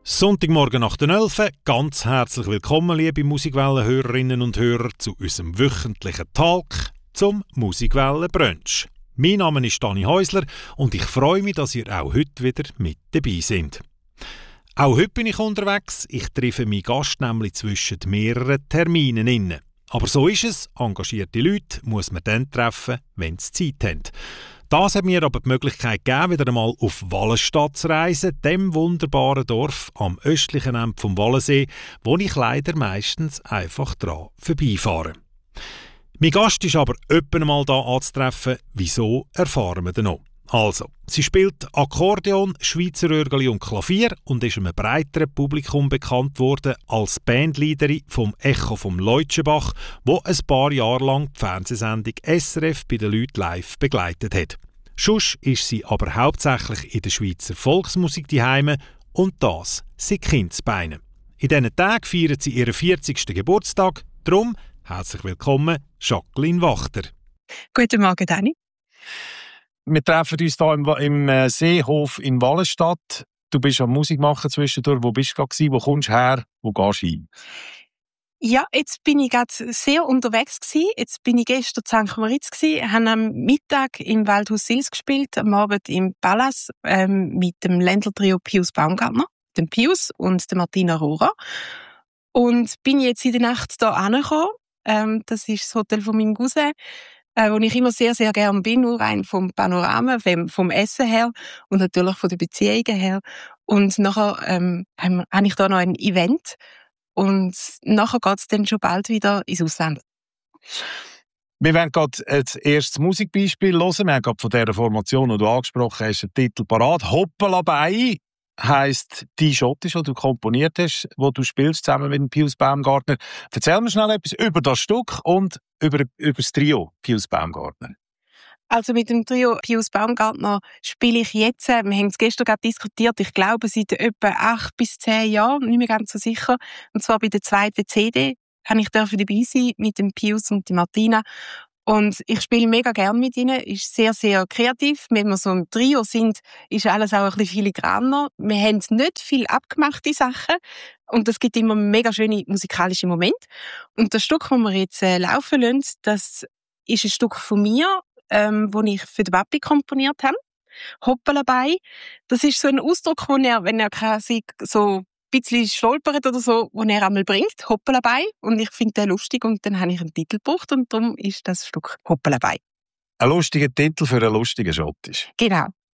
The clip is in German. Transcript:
Sonntagmorgen nach den 11 ganz herzlich willkommen, liebe Musikwellen-Hörerinnen und Hörer, zu unserem wöchentlichen Talk zum Musikwellen-Brunch. Mein Name ist Dani Häusler und ich freue mich, dass ihr auch heute wieder mit dabei seid. Auch heute bin ich unterwegs. Ich treffe meinen Gast nämlich zwischen mehreren Terminen inne. Aber so ist es. Engagierte Leute muss man dann treffen, wenn sie Zeit haben. Das hat mir aber die Möglichkeit gegeben, wieder einmal auf Wallenstadt zu reisen, dem wunderbaren Dorf am östlichen Ende vom Wallensee, wo ich leider meistens einfach dran vorbeifahre. Mein Gast ist aber öppen mal da anzutreffen. Wieso, erfahren wir dann noch. Also, sie spielt Akkordeon, Schweizer Örgeli und Klavier und ist einem breiteren Publikum bekannt worden als Bandleaderin vom Echo vom Leutschenbach, wo ein paar Jahre lang die Fernsehsendung SRF bei den Leuten live begleitet hat. Sonst ist sie aber hauptsächlich in der Schweizer Volksmusik daheim und das seit Kindesbeinen. In diesen Tagen feiert sie ihren 40. Geburtstag. Darum herzlich willkommen, Jacqueline Wachter. Guten Morgen, Dani. Wir treffen uns hier im Seehof in Wallenstadt. Du bist am Musik machen zwischendurch. Wo bist du gerade? Wo kommst du her? Wo gehst du hin? Ja, jetzt bin ich gerade sehr unterwegs gewesen. Jetzt bin ich gestern in St. Moritz gewesen, habe am Mittag im Waldhaus Sils gespielt, am Abend im Palace mit dem Ländlertrio Pius Baumgartner, dem Pius und der Martina Rohrer. Und bin jetzt in der Nacht hier angekommen. Das ist das Hotel von meinem Cousin, wo ich immer sehr, sehr gerne bin, nur rein vom Panorama, vom Essen her und natürlich von den Beziehungen her. Und nachher habe ich da noch ein Event und nachher geht es dann schon bald wieder ins Ausland. Wir werden gerade das erste Musikbeispiel hören. Wir haben gerade von dieser Formation, die du angesprochen hast, den Titel parat. «Hoppala bei» heisst «Die Schottisch», die du komponiert hast, wo du spielst zusammen mit Pius Baumgartner. Erzähl mir schnell etwas über das Stück und über das Trio Pius Baumgartner. Also mit dem Trio Pius Baumgartner spiele ich jetzt, wir haben es gestern gerade diskutiert, ich glaube seit etwa 8 bis 10 Jahren, nicht mehr ganz so sicher. Und zwar bei der zweiten CD habe ich dabei sein mit dem Pius und der Martina. Und ich spiele mega gerne mit ihnen, ist sehr, sehr kreativ. Wenn wir so im Trio sind, ist alles auch ein bisschen filigraner. Wir haben nicht viel abgemachte Sachen und es gibt immer mega schöne musikalische Momente. Und das Stück, das wir jetzt laufen lassen, das ist ein Stück von mir, das ich für den Papi komponiert habe. «Hoppala bei». Das ist so ein Ausdruck, den er, wenn er quasi so ein bisschen stolpert oder so, den er einmal bringt, «Hoppala bei». Und ich finde den lustig und dann habe ich einen Titel gebraucht und darum ist das Stück «Hoppala bei». Ein lustiger Titel für einen lustigen Schottisch. Genau.